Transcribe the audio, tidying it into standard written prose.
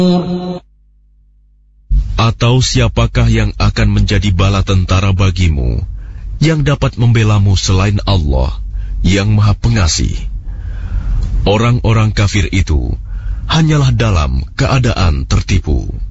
Atau siapakah yang akan menjadi bala tentara bagimu yang dapat membelamu selain Allah yang Maha Pengasih? Orang-orang kafir itu hanyalah dalam keadaan tertipu.